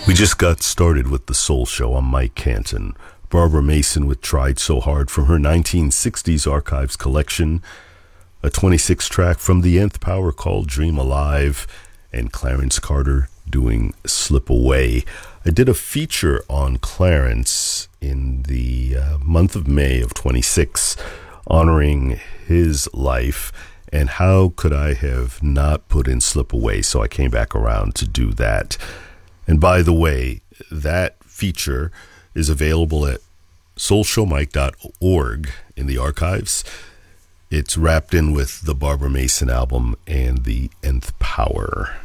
We just got started with the Soul Show. I'm Mike Canton. Barbara Mason with Tried So Hard from her 1960s Archives collection, a 26-track from the Nth Power called Dream Alive, and Clarence Carter doing Slip Away. I did a feature on Clarence in the month of May of 26, honoring his life, and how could I have not put in Slip Away? So I came back around to do that. And by the way, that feature is available at soulshowmike.org in the archives. It's wrapped in with the Barbara Mason album and the Nth Power.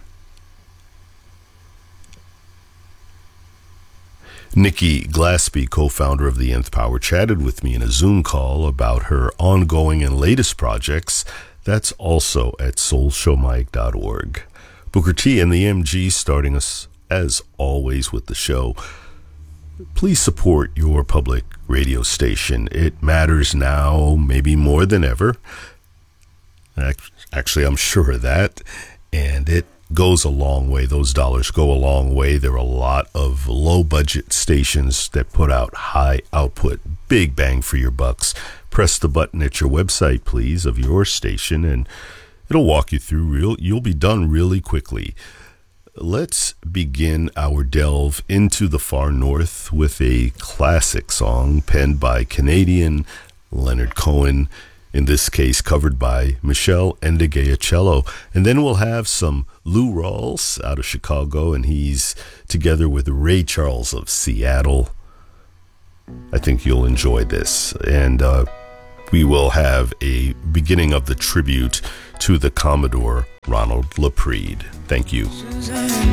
Nikki Glaspie, co-founder of the Nth Power, chatted with me in a Zoom call about her ongoing and latest projects. That's also at soulshowmike.org. Booker T and the MG starting us as always with the show. Please support your public radio station. It matters now, maybe more than ever. Actually, I'm sure of that. And it goes a long way. Those dollars go a long way. There are a lot of low-budget stations that put out high output, big bang for your bucks. Press the button at your website, please, of your station, and it'll walk you through. You'll be done really quickly. Let's begin our delve into the far north with a classic song penned by Canadian Leonard Cohen, in this case covered by Michelle Ndegeocello. And then we'll have some Lou Rawls out of Chicago, and he's together with Ray Charles of Seattle. I think you'll enjoy this. And we will have a beginning of the tribute to the Commodore Ronald Laprede. Thank you.